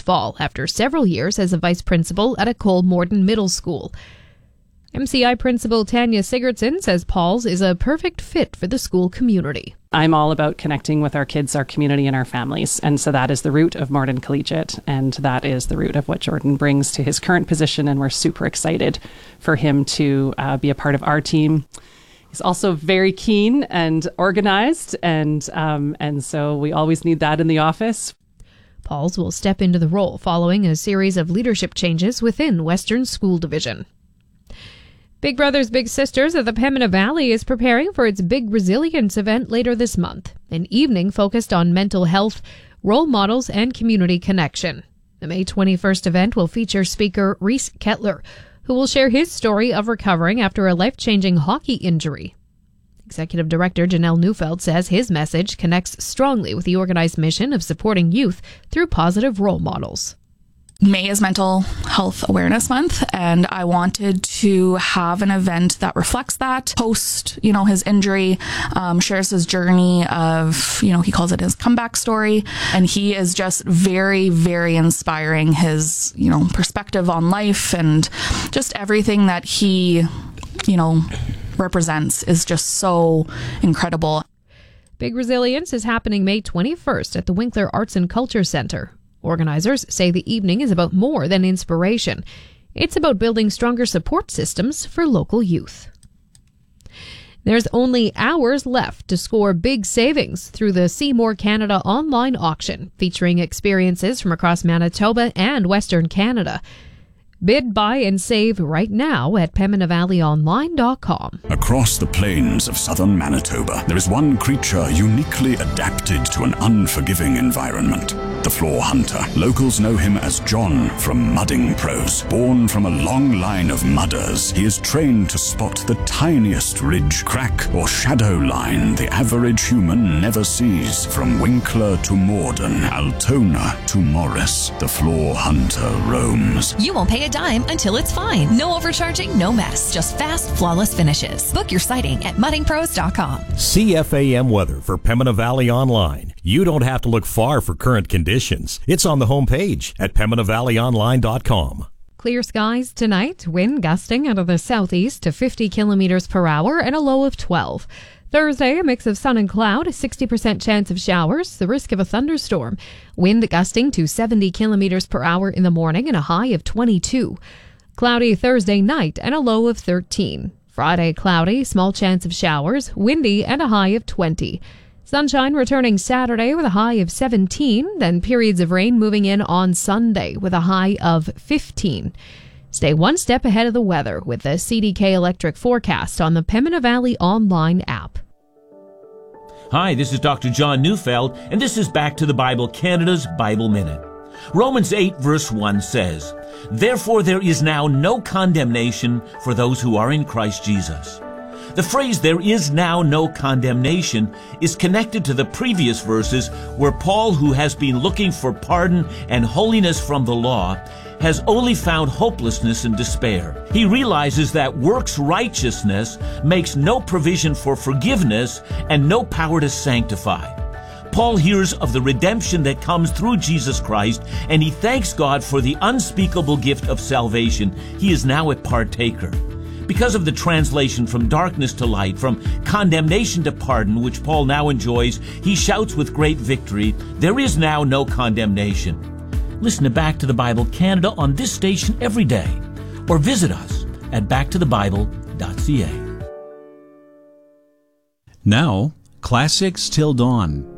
fall after several years as a vice principal at a Cole-Morden Middle School. MCI Principal Tanya Sigurdsson says Paul's is a perfect fit for the school community. I'm all about connecting with our kids, our community, and our families. And so that is the root of Morden Collegiate. And that is the root of what Jordan brings to his current position. And we're super excited for him to be a part of our team. He's also very keen and organized. And so we always need that in the office. Paul's will step into the role following a series of leadership changes within Western School Division. Big Brothers Big Sisters of the Pembina Valley is preparing for its Big Resilience event later this month, an evening focused on mental health, role models, and community connection. The May 21st event will feature speaker Reese Kettler, who will share his story of recovering after a life-changing hockey injury. Executive Director Janelle Neufeld says his message connects strongly with the organized mission of supporting youth through positive role models. May is Mental Health Awareness Month, and I wanted to have an event that reflects that. Post, his injury, shares his journey of, he calls it his comeback story, and he is just very, very inspiring. His, perspective on life and just everything that he, represents is just so incredible. Big Resilience is happening May 21st at the Winkler Arts and Culture Center. Organizers say the evening is about more than inspiration. It's about building stronger support systems for local youth. There's only hours left to score big savings through the Seymour Canada online auction, featuring experiences from across Manitoba and Western Canada. Bid, buy, and save right now at PembinaValleyOnline.com. Across the plains of southern Manitoba, there is one creature uniquely adapted to an unforgiving environment. The floor hunter. Locals know him as John from Mudding Pros. Born from a long line of mudders, he is trained to spot the tiniest ridge, crack, or shadow line the average human never sees. From Winkler to Morden, Altona to Morris, the floor hunter roams. You won't pay a dime until it's fine. No overcharging, no mess. Just fast, flawless finishes. Book your sighting at muddingpros.com. CFAM weather for Pembina Valley Online. You don't have to look far for current conditions. It's on the homepage at PembinaValleyOnline.com. Clear skies tonight, wind gusting out of the southeast to 50 kilometers per hour and a low of 12. Thursday, a mix of sun and cloud, a 60% chance of showers, the risk of a thunderstorm. Wind gusting to 70 kilometers per hour in the morning and a high of 22. Cloudy Thursday night and a low of 13. Friday, cloudy, small chance of showers, windy and a high of 20. Sunshine returning Saturday with a high of 17, then periods of rain moving in on Sunday with a high of 15. Stay one step ahead of the weather with the CDK Electric forecast on the Pembina Valley Online app. Hi, this is Dr. John Neufeld, and this is Back to the Bible, Canada's Bible Minute. Romans 8 verse 1 says, "Therefore there is now no condemnation for those who are in Christ Jesus." The phrase, "there is now no condemnation," is connected to the previous verses where Paul, who has been looking for pardon and holiness from the law, has only found hopelessness and despair. He realizes that works righteousness makes no provision for forgiveness and no power to sanctify. Paul hears of the redemption that comes through Jesus Christ, and he thanks God for the unspeakable gift of salvation. He is now a partaker. Because of the translation from darkness to light, from condemnation to pardon, which Paul now enjoys, he shouts with great victory, "There is now no condemnation." Listen to Back to the Bible Canada on this station every day, or visit us at backtothebible.ca. Now, Classics Till Dawn,